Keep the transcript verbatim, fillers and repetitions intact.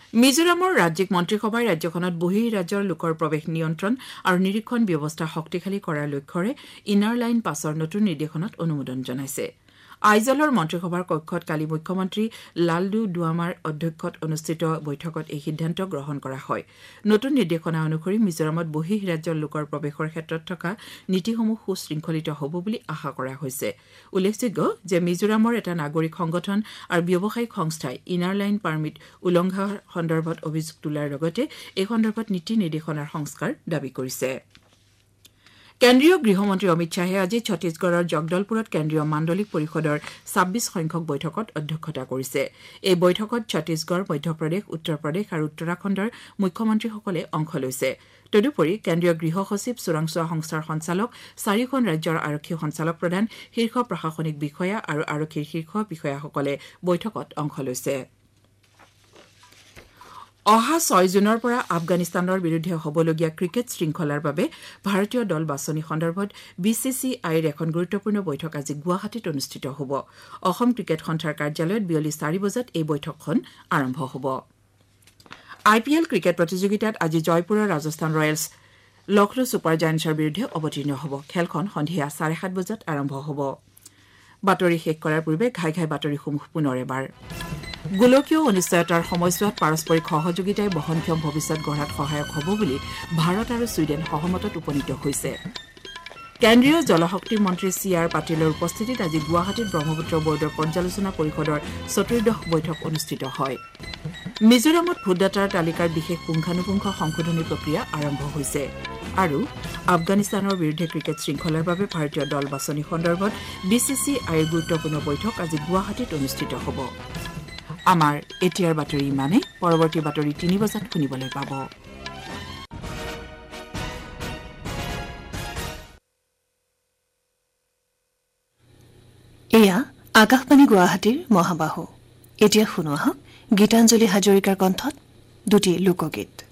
মিজোৰামৰ ৰাজ্যিক মন্ত্ৰীসভাই ৰাজ্যখনত বহিঃ ৰাজ্যৰ লোকৰ প্ৰৱেশ নিয়ন্ত্ৰণ আৰু নিৰীক্ষণ ব্যৱস্থা শক্তিশালী কৰাৰ লক্ষ্যৰে ইনাৰ লাইন পাছৰ নতুন নিৰ্দেশনাত অনুমোদন জনাইছে। আইজলৰ মন্ত্ৰীসভাৰ কক্ষত কালি মুখ্যমন্ত্ৰী লালডু দুৱামাৰ অধ্যক্ষত অনুষ্ঠিত বৈঠকত এই সিদ্ধান্ত গ্ৰহণ কৰা হয়। নতুন নিৰ্দেশনা অনুসৰি মিজোৰামত বহিঃ ৰাজ্যৰ লোকৰ প্ৰৱেশৰ ক্ষেত্ৰত থকা নীতিসমূহ সুশৃংখলিত হ'ব বুলি আশা কৰা হৈছে। উল্লেখযোগ্য যে মিজোৰামৰ এটা নাগৰিক সংগঠন আৰু ব্যৱসায়িক সংস্থাই ইনাৰ লাইন পাৰ্মিট উলংঘাৰ সন্দৰ্ভত অভিযোগ তোলাৰ লগতে এই সন্দৰ্ভত নীতি নিৰ্দেশনাৰ সংস্কাৰ দাবী কৰিছে। কেন্দ্ৰীয় গৃহমন্ত্ৰী অমিত শ্বাহে আজি ছত্তীশগড়ৰ জগদলপুৰত কেন্দ্ৰীয় মাণ্ডলিক পৰিষদৰ ছাব্বিছ সংখ্যক বৈঠকত অধ্যক্ষতা কৰিছে। এই বৈঠকত ছত্তীশগড়, মধ্যপ্ৰদেশ, উত্তৰ প্ৰদেশ আৰু উত্তৰাখণ্ডৰ মুখ্যমন্ত্ৰীসকলে অংশ লৈছে। তদুপৰি কেন্দ্ৰীয় গৃহ সচিব, চোৰাংচোৱা সংস্থাৰ সঞ্চালক, চাৰিখন ৰাজ্যৰ আৰক্ষী সঞ্চালক প্ৰধান, শীৰ্ষ প্ৰশাসনিক বিষয়া আৰু আৰক্ষীৰ শীৰ্ষ বিষয়াসকলে বৈঠকত অংশ লৈছে। অহা ছয় জুনৰ পৰা আফগানিস্তানৰ বিৰুদ্ধে হ'বলগীয়া ক্ৰিকেট শৃংখলাৰ বাবে ভাৰতীয় দল বাছনি সন্দৰ্ভত বি চি চি আইৰ এখন গুৰুত্বপূৰ্ণ বৈঠক আজি গুৱাহাটীত অনুষ্ঠিত হ'ব। অসম ক্ৰিকেট সন্থাৰ কাৰ্যালয়ত বিয়লি চাৰি বজাত এই বৈঠকখন আৰম্ভ হ'ব। আই পি এল ক্ৰিকেট প্ৰতিযোগিতাত আজি জয়পুৰৰ ৰাজস্থান ৰয়েলছ লক্ষ্ণৌ ছুপাৰ জায়েণ্টছৰ বিৰুদ্ধে অৱতীৰ্ণ হ'ব। খেলখন সন্ধিয়া চাৰে সাত বজাত আৰম্ভ হ'ব। বাতৰি শেষ কৰাৰ পূৰ্বে ঘাই ঘাই বাতৰিসমূহ পুনৰ এবাৰ। গোলকীয় অনিশ্চয়তাৰ সময়ছোৱাত পাৰস্পৰিক সহযোগিতাই বহনক্ষম ভৱিষ্যত গঢ়াত সহায়ক হ'ব বুলি ভাৰত আৰু ছুইডেন সহমতত উপনীত হৈছে। কেন্দ্ৰীয় জলশক্তি মন্ত্ৰী চি আৰ পাটিলৰ উপস্থিতিত আজি গুৱাহাটীত ব্ৰহ্মপুত্ৰ বৰ্ডৰ পৰ্যালোচনা পৰিষদৰ চতুৰ্দশ বৈঠক অনুষ্ঠিত হয়। মিজোৰামত ভোটদাতাৰ তালিকাৰ বিশেষ পুংখানুপুংখ সংশোধনী প্ৰক্ৰিয়া আৰম্ভ হৈছে। আৰু আফগানিস্তানৰ বিৰুদ্ধে ক্ৰিকেট শৃংখলাৰ বাবে ভাৰতীয় দল বাছনি সন্দৰ্ভত বি চি চি আইৰ গুৰুত্বপূৰ্ণ বৈঠক আজি গুৱাহাটীত অনুষ্ঠিত হ'ব। আমাৰ এতিয়াৰ বাতৰি ইমানেই। পৰৱৰ্তী বাতৰি তিনি বজাত শুনিবলৈ পাব। এয়া আকাশবাণী গুৱাহাটীৰ মহাবাহু। এতিয়া শুনো আহক গীতাঞ্জলি হাজৰিকাৰ কণ্ঠত দুটি লোকগীত।